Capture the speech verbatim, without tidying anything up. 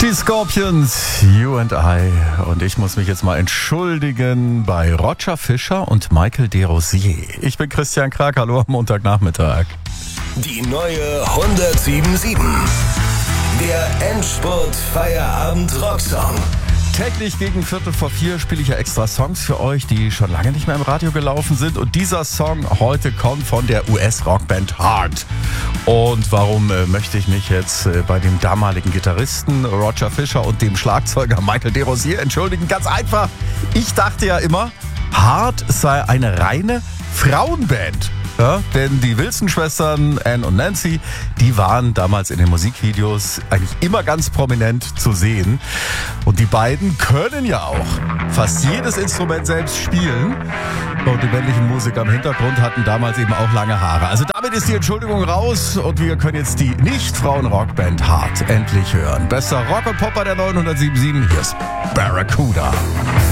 Die Scorpions, You and I. Und ich muss mich jetzt mal entschuldigen bei Roger Fischer und Michael Desrosiers. Ich bin Christian Krag, hallo am Montagnachmittag. Die neue hundertsieben sieben. Der Endspurt Feierabend Rocksong. Täglich gegen Viertel vor vier spiele ich ja extra Songs für euch, die schon lange nicht mehr im Radio gelaufen sind. Und dieser Song heute kommt von der U S-Rockband Heart. Und warum äh, möchte ich mich jetzt äh, bei dem damaligen Gitarristen Roger Fischer und dem Schlagzeuger Michael Desrosiers entschuldigen? Ganz einfach, ich dachte ja immer, Heart sei eine reine Frauenband. Ja, denn die Wilson-Schwestern, Anne und Nancy, die waren damals in den Musikvideos eigentlich immer ganz prominent zu sehen. Und die beiden können ja auch fast jedes Instrument selbst spielen. Und die männlichen Musiker im Hintergrund hatten damals eben auch lange Haare. Also damit ist die Entschuldigung raus und wir können jetzt die Nicht-Frauen-Rockband Heart endlich hören. Bester Rock und Popper der neunhundertsieben Komma sieben, hier ist Barracuda.